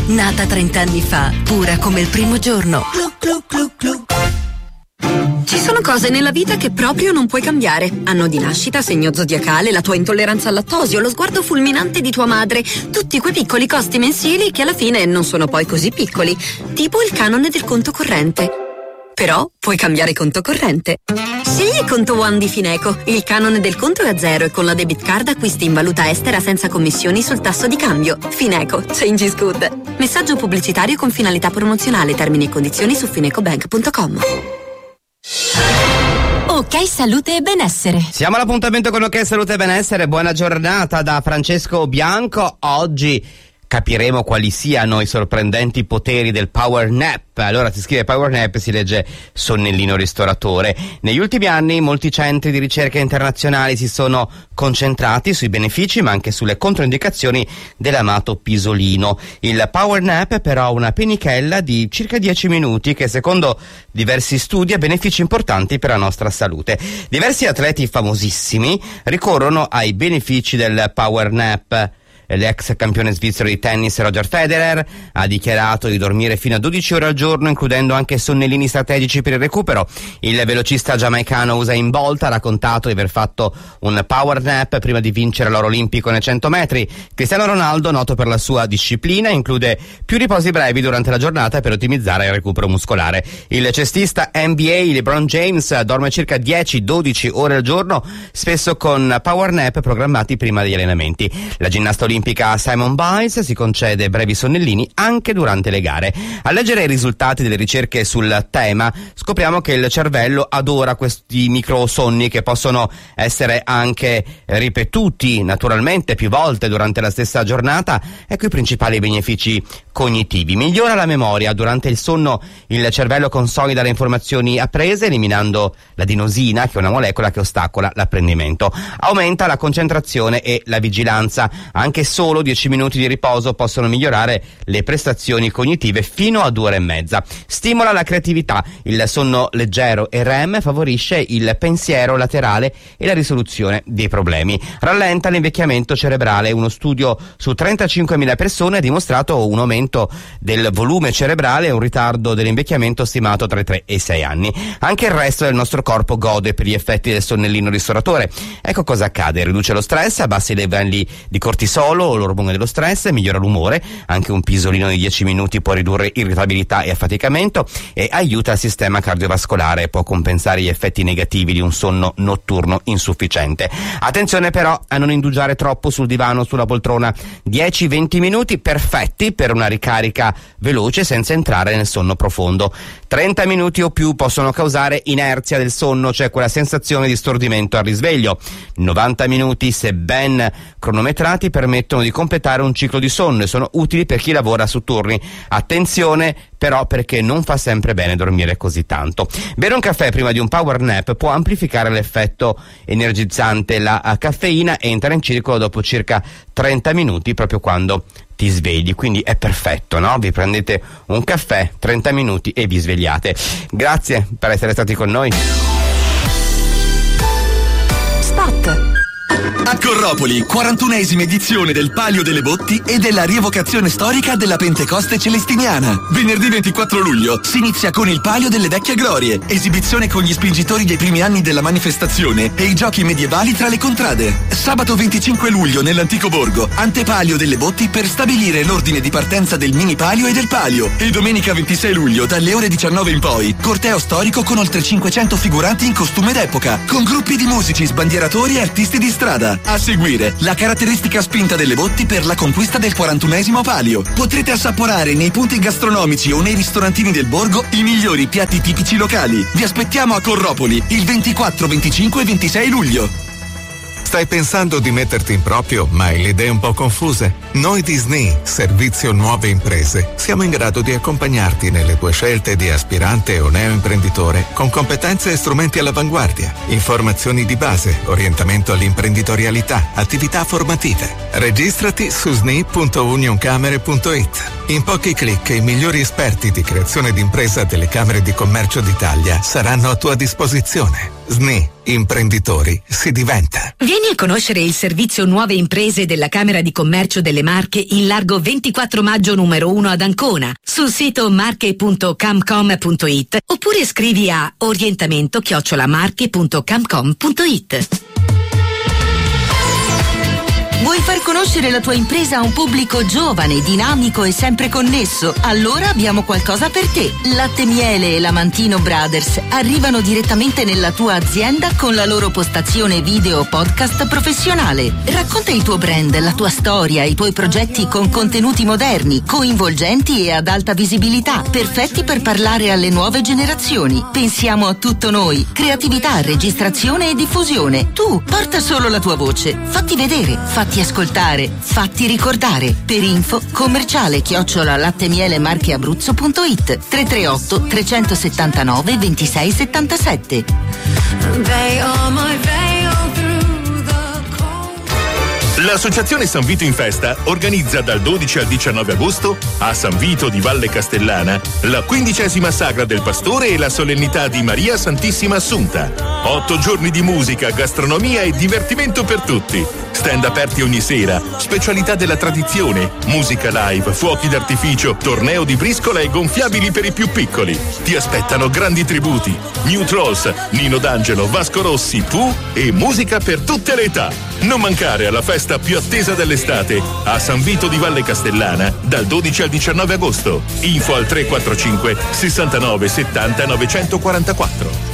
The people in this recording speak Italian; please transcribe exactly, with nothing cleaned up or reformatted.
nata trent'anni fa, pura come il primo giorno. Clu, clu, clu, clu. Ci sono cose nella vita che proprio non puoi cambiare. Anno di nascita, segno zodiacale, la tua intolleranza al lattosio, lo sguardo fulminante di tua madre. Tutti quei piccoli costi mensili che alla fine non sono poi così piccoli. Tipo il canone del conto corrente. Però puoi cambiare conto corrente. Scegli Conto One di Fineco. Il canone del conto è a zero e con la debit card acquisti in valuta estera senza commissioni sul tasso di cambio. Fineco. Change is good. Messaggio pubblicitario con finalità promozionale. Termini e condizioni su finecobank punto com. Ok Salute e Benessere. Siamo all'appuntamento con Ok Salute e Benessere. Buona giornata da Francesco Bianco. Oggi capiremo quali siano i sorprendenti poteri del power nap. Allora si scrive power nap e si legge sonnellino ristoratore. Negli ultimi anni molti centri di ricerca internazionali si sono concentrati sui benefici ma anche sulle controindicazioni dell'amato pisolino. Il power nap è però una penichella di circa dieci minuti che secondo diversi studi ha benefici importanti per la nostra salute. Diversi atleti famosissimi ricorrono ai benefici del power nap. L'ex campione svizzero di tennis Roger Federer ha dichiarato di dormire fino a dodici ore al giorno, includendo anche sonnellini strategici per il recupero. Il velocista giamaicano Usain Bolt ha raccontato di aver fatto un power nap prima di vincere l'oro olimpico nei cento metri. Cristiano Ronaldo, noto per la sua disciplina, include più riposi brevi durante la giornata per ottimizzare il recupero muscolare. Il cestista N B A LeBron James dorme circa dieci dodici ore al giorno, spesso con power nap programmati prima degli allenamenti. La ginnasta olimpica Simone Biles si concede brevi sonnellini anche durante le gare. A leggere i risultati delle ricerche sul tema scopriamo che il cervello adora questi microsonni che possono essere anche ripetuti naturalmente più volte durante la stessa giornata. Ecco i principali benefici cognitivi. Migliora la memoria. Durante il sonno il cervello consolida le informazioni apprese eliminando l'adenosina, che è una molecola che ostacola l'apprendimento. Aumenta la concentrazione e la vigilanza. Anche solo dieci minuti di riposo possono migliorare le prestazioni cognitive fino a due ore e mezza. Stimola la creatività. Il sonno leggero e R E M favorisce il pensiero laterale e la risoluzione dei problemi. Rallenta l'invecchiamento cerebrale. Uno studio su trentacinquemila persone ha dimostrato un aumento del volume cerebrale e un ritardo dell'invecchiamento stimato tra i tre e i sei anni. Anche il resto del nostro corpo gode per gli effetti del sonnellino ristoratore. Ecco cosa accade: riduce lo stress, abbassa i livelli di cortisolo, l'ormone dello stress, migliora l'umore. Anche un pisolino di dieci minuti può ridurre irritabilità e affaticamento e aiuta il sistema cardiovascolare, può compensare gli effetti negativi di un sonno notturno insufficiente. Attenzione però a non indugiare troppo sul divano o sulla poltrona. dieci venti minuti perfetti per una ricarica veloce senza entrare nel sonno profondo. trenta minuti o più possono causare inerzia del sonno, cioè quella sensazione di stordimento al risveglio. novanta minuti, se ben cronometrati, permettono di completare un ciclo di sonno e sono utili per chi lavora su turni. Attenzione però, perché non fa sempre bene dormire così tanto. Bere un caffè prima di un power nap può amplificare l'effetto energizzante. La caffeina entra in circolo dopo circa trenta minuti, proprio quando ti svegli, quindi è perfetto, no? Vi prendete un caffè, trenta minuti e vi svegliate. Grazie per essere stati con noi. Spot. A Corropoli, quarantunesima edizione del Palio delle Botti e della rievocazione storica della Pentecoste celestiniana. Venerdì ventiquattro luglio si inizia con il Palio delle Vecchie Glorie, esibizione con gli spingitori dei primi anni della manifestazione e i giochi medievali tra le contrade. Sabato venticinque luglio nell'antico borgo, antepalio delle Botti per stabilire l'ordine di partenza del mini palio e del palio. E domenica ventisei luglio dalle ore diciannove in poi, corteo storico con oltre cinquecento figuranti in costume d'epoca, con gruppi di musici, sbandieratori e artisti di strada. A seguire, la caratteristica spinta delle Botti per la conquista del quarantunesimo palio. Potrete assaporare nei punti gastronomici o nei ristorantini del borgo i migliori piatti tipici locali. Vi aspettiamo a Corropoli il ventiquattro, venticinque e ventisei luglio. Stai pensando di metterti in proprio, ma hai le idee un po' confuse? Noi di S N I, Servizio Nuove Imprese, siamo in grado di accompagnarti nelle tue scelte di aspirante o neoimprenditore con competenze e strumenti all'avanguardia, informazioni di base, orientamento all'imprenditorialità, attività formative. Registrati su s n i punto unioncamere punto i t. In pochi clic i migliori esperti di creazione d'impresa delle Camere di Commercio d'Italia saranno a tua disposizione. S N I, Imprenditori si diventa. Vieni a conoscere il servizio Nuove Imprese della Camera di Commercio delle Marche in largo ventiquattro maggio numero uno ad Ancona, sul sito marche punto camcom punto it oppure scrivi a orientamento chiocciola marche punto camcom punto it. Vuoi far conoscere la tua impresa a un pubblico giovane, dinamico e sempre connesso? Allora abbiamo qualcosa per te. Latte Miele e Lamantino Brothers arrivano direttamente nella tua azienda con la loro postazione video podcast professionale. Racconta il tuo brand, la tua storia, i tuoi progetti con contenuti moderni, coinvolgenti e ad alta visibilità, perfetti per parlare alle nuove generazioni. Pensiamo a tutto noi. Creatività, registrazione e diffusione. Tu porta solo la tua voce. Fatti vedere, fatti ascoltare, fatti ricordare. Per info commerciale chiocciola lattemielemarcheabruzzo punto it tre tre otto tre sette nove due sei sette sette. L'Associazione San Vito in Festa organizza dal dodici al diciannove agosto a San Vito di Valle Castellana la quindicesima Sagra del Pastore e la solennità di Maria Santissima Assunta. Otto giorni di musica, gastronomia e divertimento per tutti. Stand aperti ogni sera, specialità della tradizione, musica live, fuochi d'artificio, torneo di briscola e gonfiabili per i più piccoli. Ti aspettano grandi tributi, New Trolls, Nino D'Angelo, Vasco Rossi, Pooh e musica per tutte le età. Non mancare alla festa più attesa dell'estate a San Vito di Valle Castellana dal dodici al diciannove agosto. Info al tre quattro cinque sessantanove settanta novecentoquarantaquattro.